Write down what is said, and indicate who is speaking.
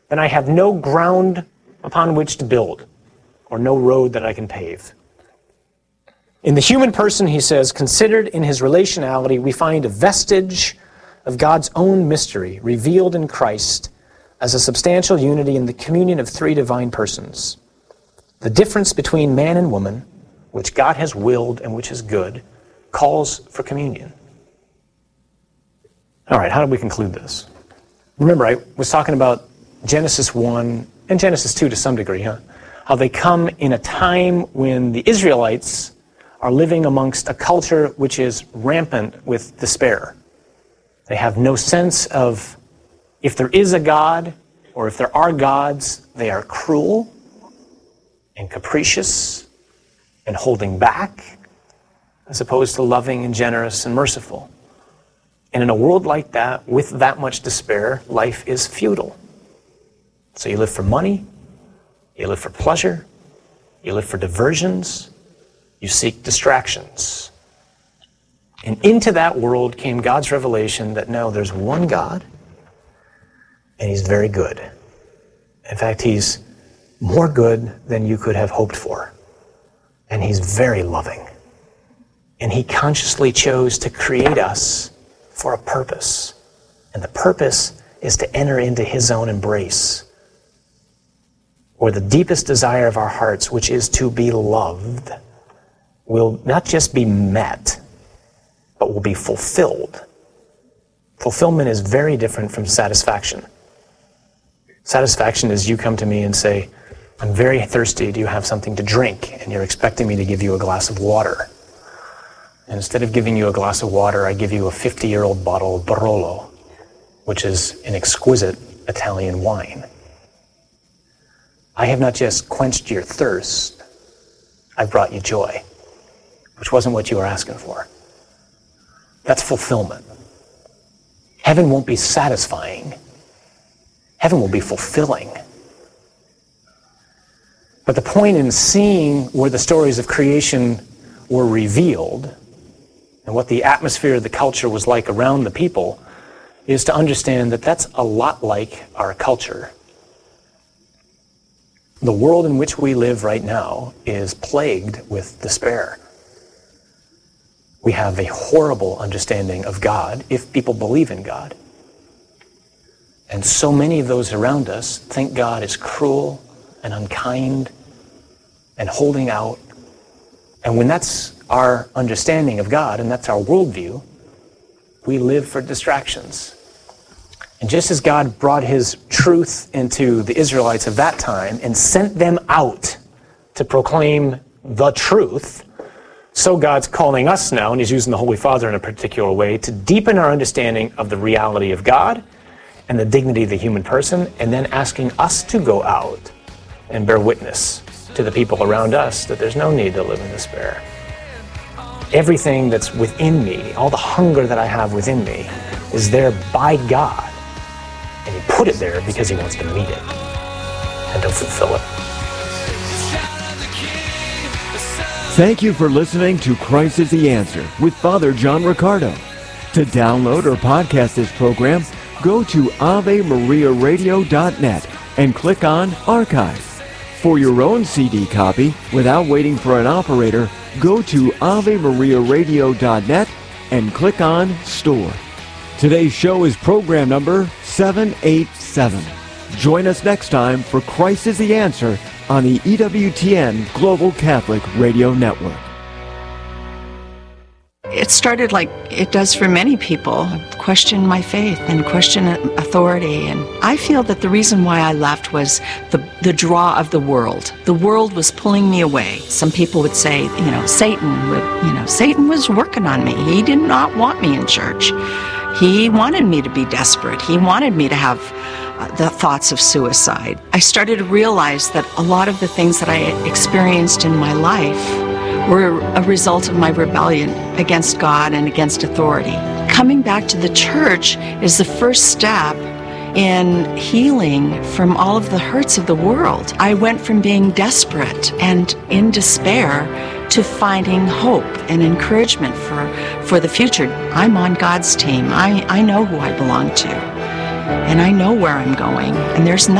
Speaker 1: then I have no ground upon which to build, or no road that I can pave. In the human person, he says, considered in his relationality, we find a vestige of God's own mystery revealed in Christ as a substantial unity in the communion of three divine persons. The difference between man and woman, which God has willed and which is good, calls for communion. All right, how do we conclude this? Remember, I was talking about Genesis 1 and Genesis 2 to some degree, how they come in a time when the Israelites are living amongst a culture which is rampant with despair. They have no sense of if there is a God or if there are gods. They are cruel and capricious and holding back as opposed to loving and generous and merciful. And in a world like that, with that much despair, life is futile. So you live for money, you live for pleasure, you live for diversions, you seek distractions. And into that world came God's revelation that no, there's one God, and He's very good. In fact, He's more good than you could have hoped for. And He's very loving. And He consciously chose to create us for a purpose. And the purpose is to enter into His own embrace, where the deepest desire of our hearts, which is to be loved, will not just be met, but will be fulfilled. Fulfillment is very different from satisfaction. Satisfaction is you come to me and say, I'm very thirsty, do you have something to drink? And you're expecting me to give you a glass of water. And instead of giving you a glass of water, I give you a 50-year-old bottle of Barolo, which is an exquisite Italian wine. I have not just quenched your thirst, I've brought you joy, which wasn't what you were asking for. That's fulfillment. Heaven won't be satisfying. Heaven will be fulfilling. But the point in seeing where the stories of creation were revealed and what the atmosphere of the culture was like around the people is to understand that that's a lot like our culture. The world in which we live right now is plagued with despair. We have a horrible understanding of God if people believe in God. And so many of those around us think God is cruel and unkind and holding out. And when that's our understanding of God and that's our worldview, we live for distractions. And just as God brought His truth into the Israelites of that time and sent them out to proclaim the truth, so God's calling us now, and He's using the Holy Father in a particular way, to deepen our understanding of the reality of God and the dignity of the human person, and then asking us to go out and bear witness to the people around us that there's no need to live in despair. Everything that's within me, all the hunger that I have within me, is there by God. And He put it there because He wants to meet it and to fulfill it.
Speaker 2: Thank you for listening to Christ is the Answer with Father John Riccardo. To download or podcast this program, go to AveMariaRadio.net and click on Archive. For your own CD copy, without waiting for an operator, go to AveMariaRadio.net and click on Store. Today's show is program number 787. Join us next time for Christ is the Answer on the EWTN Global Catholic Radio Network.
Speaker 3: It started like it does for many people, question my faith and question authority. And I feel that the reason why I left was the draw of the world. The world was pulling me away. Some people would say, Satan was working on me. He did not want me in church. He wanted me to be desperate. He wanted me to have the thoughts of suicide. I started to realize that a lot of the things that I experienced in my life were a result of my rebellion against God and against authority. Coming back to the church is the first step in healing from all of the hurts of the world. I went from being desperate and in despair to finding hope and encouragement for the future. I'm on God's team. I know who I belong to, and I know where I'm going, and there's